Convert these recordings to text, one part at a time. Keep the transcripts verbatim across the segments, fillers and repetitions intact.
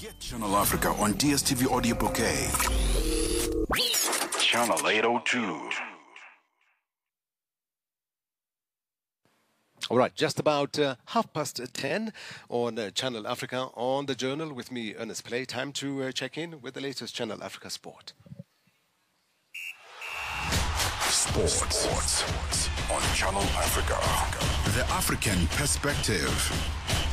Get Channel Africa on D S T V Audio Bouquet. Channel eight oh two. All right, just about uh, half past ten on uh, Channel Africa on the Journal with me, Ernest Play. Time to uh, check in with the latest Channel Africa sport. Sports. Sports on Channel Africa. The African perspective.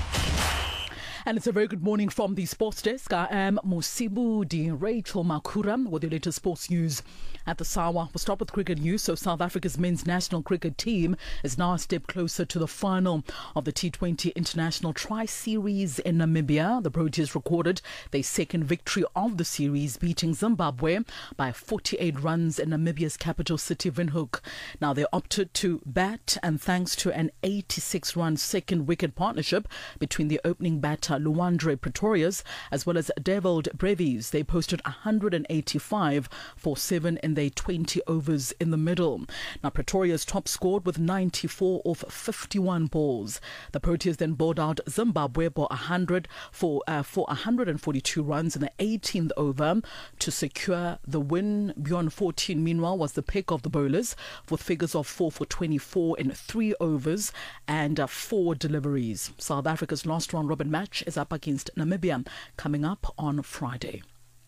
And it's a very good morning from the sports desk. I am Musibu Di Rachel Makura with the latest sports news at the Sawa. We'll start with cricket news. So South Africa's men's national cricket team is now a step closer to the final of the T twenty International Tri-Series in Namibia. The Proteas recorded their second victory of the series, beating Zimbabwe by forty-eight runs in Namibia's capital city, Windhoek. Now they opted to bat, and thanks to an eighty-six run second wicket partnership between the opening batter Luandre Pretorius as well as Devold Brevis, they posted one hundred eighty-five for seven in their twenty overs in the middle. Now Pretorius top scored with ninety-four off fifty-one balls. The Proteas then bowled out Zimbabwe for one hundred for uh, for one hundred forty-two runs in the eighteenth over to secure the win. Bjorn fourteen meanwhile was the pick of the bowlers with figures of four for twenty-four in three overs and uh, four deliveries. South Africa's last round robin match is up against Namibia coming up on Friday.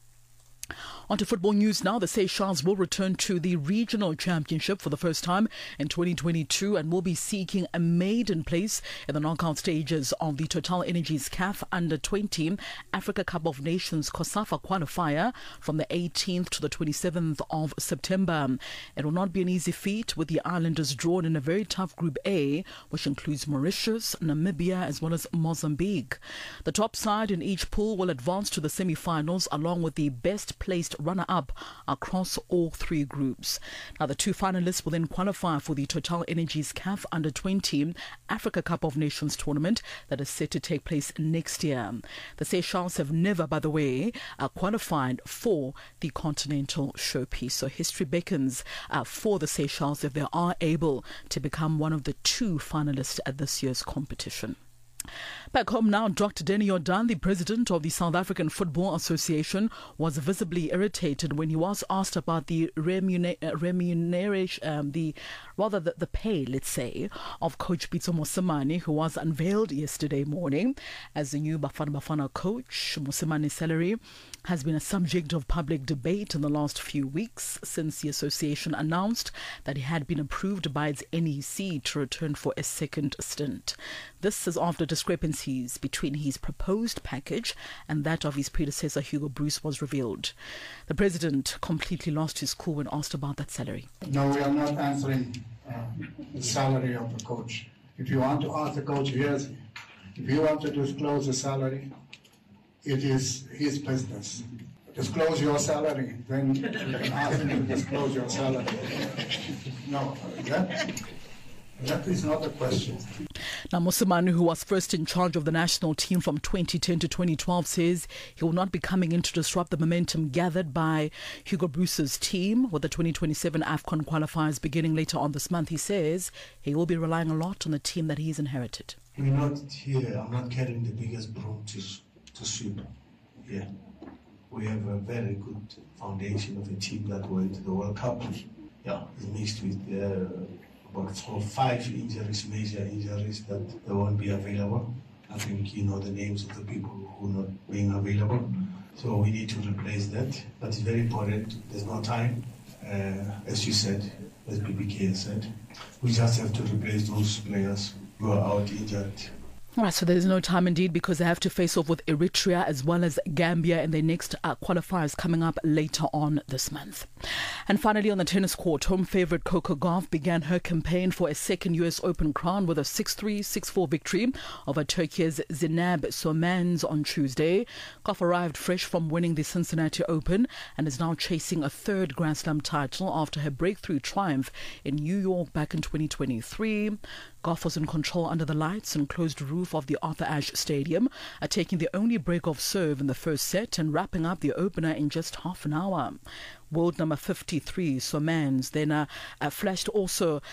On to football news now. The Seychelles will return to the regional championship for the first time in twenty twenty-two and will be seeking a maiden place in the knockout stages of the Total Energies C A F Under twenty Africa Cup of Nations COSAFA qualifier from the eighteenth to the twenty-seventh of September. It will not be an easy feat, with the islanders drawn in a very tough Group A, which includes Mauritius, Namibia as well as Mozambique. The top side in each pool will advance to the semi-finals along with the best placed runner-up across all three groups. Now the two finalists will then qualify for the Total Energies C A F Under twenty Africa Cup of Nations tournament that is set to take place next year. The Seychelles have never, by the way, uh, qualified for the continental showpiece. So history beckons uh, for the Seychelles if they are able to become one of the two finalists at this year's competition. Back home now, Doctor Denny Jordan, the president of the South African Football Association, was visibly irritated when he was asked about the remuna- uh, remuneration, um, the rather the, the pay, let's say, of Coach Pitso Mosimane, who was unveiled yesterday morning as the new Bafana Bafana coach. Mosimane's salary has been a subject of public debate in the last few weeks since the association announced that he had been approved by its N E C to return for a second stint. This is after discrepancies between his proposed package and that of his predecessor Hugo Broos was revealed. The president completely lost his cool when asked about that salary. No, we are not answering uh, the salary of the coach. If you want to ask the coach, here's, if you want to disclose the salary, it is his business. Disclose your salary, then you can ask him to disclose your salary. No, that, that is not a question. Now, Mosimane, who was first in charge of the national team from twenty ten to twenty twelve, says he will not be coming in to disrupt the momentum gathered by Hugo Broos's team with the twenty twenty-seven AFCON qualifiers beginning later on this month. He says he will be relying a lot on the team that he's inherited. We're not here, I'm not carrying the biggest broom to, to sweep. Yeah. We have a very good foundation of a team that went to the World Cup. Yeah, it's mixed with uh, about four, five injuries, major injuries that they won't be available. I think you know the names of the people who are not being available. So we need to replace that. But it's very important. There's no time. Uh, as you said, as B B K said, we just have to replace those players who are out injured. All right, so there is no time indeed, because they have to face off with Eritrea as well as Gambia in their next uh, qualifiers coming up later on this month. And finally, on the tennis court, home favourite Coco Gauff began her campaign for a second U S Open crown with a six three, six four victory over Turkey's Zinab Somans on Tuesday. Gauff arrived fresh from winning the Cincinnati Open and is now chasing a third Grand Slam title after her breakthrough triumph in New York back in twenty twenty-three. Gauff was in control under the lights and closed roof of the Arthur Ashe Stadium, uh, taking the only break of serve in the first set and wrapping up the opener in just half an hour. World number fifty-three, Somans, then uh, uh, flashed also